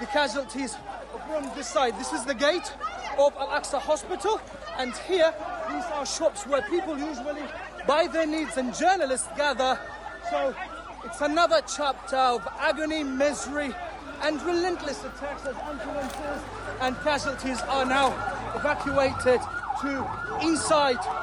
the casualties from this side. This is the gate of Al-Aqsa Hospital, and here, these are shops where people usually buy their needs and journalists gather. So it's another chapter of agony, misery, and relentless attacks as ambulances and casualties are now evacuated to inside